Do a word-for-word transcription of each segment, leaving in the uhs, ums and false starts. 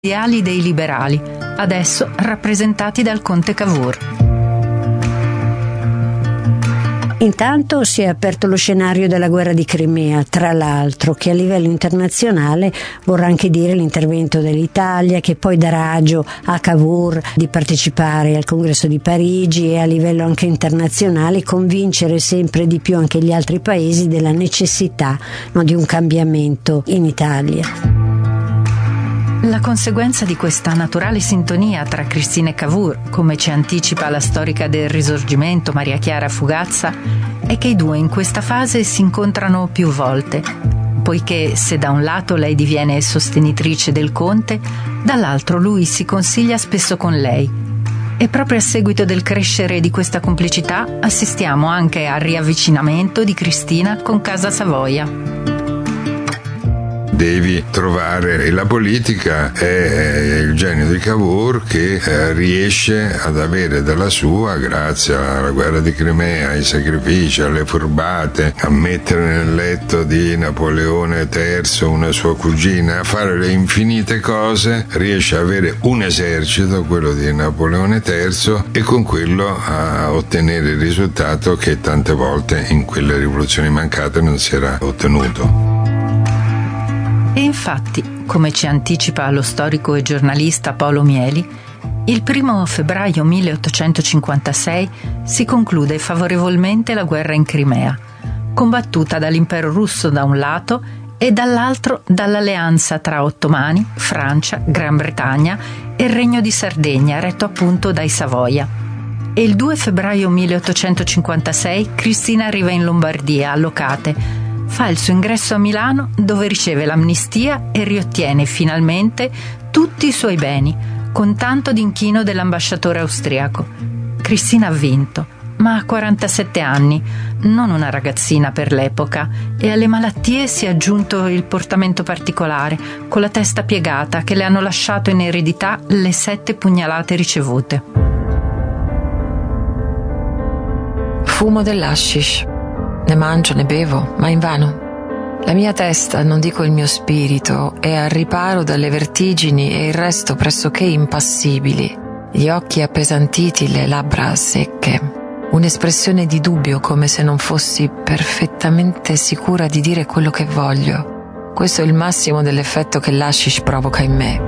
ideali dei liberali, adesso rappresentati dal conte Cavour. Intanto si è aperto lo scenario della guerra di Crimea, tra l'altro, che a livello internazionale vorrà anche dire l'intervento dell'Italia, che poi darà agio a Cavour di partecipare al Congresso di Parigi e a livello anche internazionale convincere sempre di più anche gli altri paesi della necessità, no, di un cambiamento in Italia. La conseguenza di questa naturale sintonia tra Cristina e Cavour, come ci anticipa la storica del Risorgimento Maria Chiara Fugazza, è che i due in questa fase si incontrano più volte, poiché se da un lato lei diviene sostenitrice del conte, dall'altro lui si consiglia spesso con lei. E proprio a seguito del crescere di questa complicità assistiamo anche al riavvicinamento di Cristina con Casa Savoia. Devi trovare, e la politica è il genio di Cavour che eh, riesce ad avere dalla sua, grazie alla guerra di Crimea, ai sacrifici, alle furbate, a mettere nel letto di Napoleone terzo una sua cugina, a fare le infinite cose, riesce ad avere un esercito, quello di Napoleone terzo, e con quello a ottenere il risultato che tante volte in quelle rivoluzioni mancate non si era ottenuto. E infatti, come ci anticipa lo storico e giornalista Paolo Mieli, il primo febbraio milleottocentocinquantasei si conclude favorevolmente la guerra in Crimea, combattuta dall'impero russo da un lato e dall'altro dall'alleanza tra ottomani, Francia, Gran Bretagna e il Regno di Sardegna, retto appunto dai Savoia. E il due febbraio milleottocentocinquantasei Cristina arriva in Lombardia, a Locate, fa il suo ingresso a Milano dove riceve l'amnistia e riottiene finalmente tutti i suoi beni, con tanto d'inchino dell'ambasciatore austriaco. Cristina ha vinto, ma ha quarantasette anni, non una ragazzina per l'epoca, e alle malattie si è aggiunto il portamento particolare, con la testa piegata, che le hanno lasciato in eredità le sette pugnalate ricevute. Fumo dell'hashish. Ne mangio, ne bevo, ma invano. La mia testa, non dico il mio spirito, è al riparo dalle vertigini e il resto pressoché impassibili. Gli occhi appesantiti, le labbra secche. Un'espressione di dubbio, come se non fossi perfettamente sicura di dire quello che voglio. Questo è il massimo dell'effetto che l'hashish provoca in me.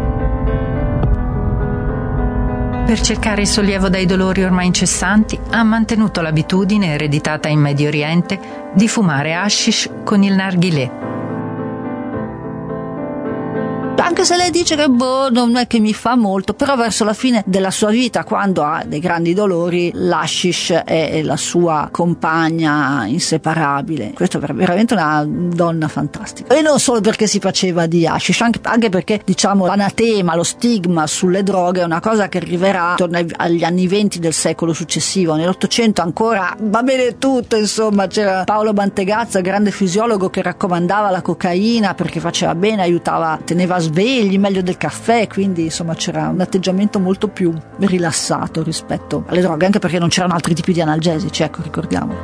Per cercare sollievo dai dolori ormai incessanti, ha mantenuto l'abitudine, ereditata in Medio Oriente, di fumare hashish con il narghilè. Anche se lei dice che boh, non è che mi fa molto, però verso la fine della sua vita, quando ha dei grandi dolori, l'hashish è la sua compagna inseparabile. Questa è veramente una donna fantastica. E non solo perché si faceva di hashish, anche, anche perché, diciamo, l'anatema, lo stigma sulle droghe è una cosa che arriverà intorno agli anni venti del secolo successivo. Nell'Ottocento ancora va bene tutto, insomma, c'era Paolo Mantegazza, grande fisiologo, che raccomandava la cocaina perché faceva bene, aiutava, teneva svegli, meglio del caffè, quindi insomma c'era un atteggiamento molto più rilassato rispetto alle droghe, anche perché non c'erano altri tipi di analgesici, ecco, ricordiamo.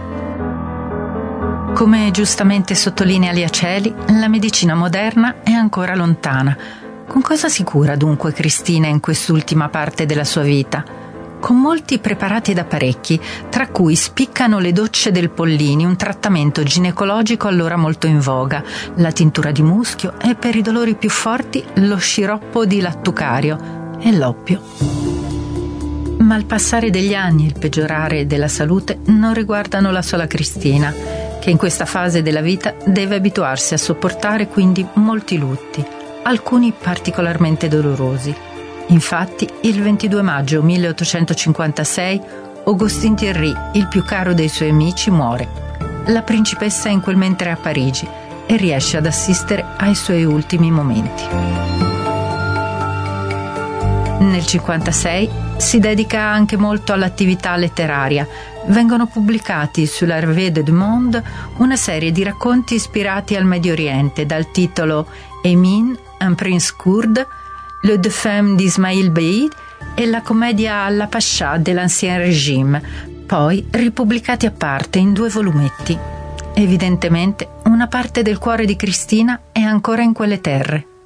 Come giustamente sottolinea Liacelli, la medicina moderna è ancora lontana. Con cosa si cura dunque Cristina in quest'ultima parte della sua vita? Con molti preparati ed apparecchi, tra cui spiccano le docce del Pollini, un trattamento ginecologico allora molto in voga, la tintura di muschio e, per i dolori più forti, lo sciroppo di lattucario e l'oppio. Ma il passare degli anni e il peggiorare della salute non riguardano la sola Cristina, che in questa fase della vita deve abituarsi a sopportare quindi molti lutti, alcuni particolarmente dolorosi. Infatti, il ventidue maggio milleottocentocinquantasei, Augustin Thierry, il più caro dei suoi amici, muore. La principessa è in quel mentre a Parigi e riesce ad assistere ai suoi ultimi momenti. Nel cinquantasei si dedica anche molto all'attività letteraria. Vengono pubblicati sulla Revue du Monde una serie di racconti ispirati al Medio Oriente, dal titolo Emin, un prince courde, Le deux femmes di Ismail Beid e la commedia La Pasha dell'Ancien Régime, poi ripubblicati a parte in due volumetti. Evidentemente una parte del cuore di Cristina è ancora in quelle terre.